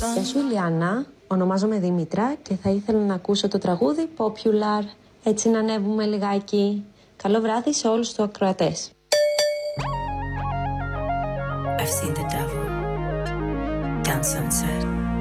Γεια σου Ηλιάνα, ονομάζομαι Δήμητρα και θα ήθελα να ακούσω το τραγούδι Popular, έτσι να ανέβουμε λιγάκι. Καλό βράδυ σε όλους τους ακροατές. I've seen the devil down Sunset.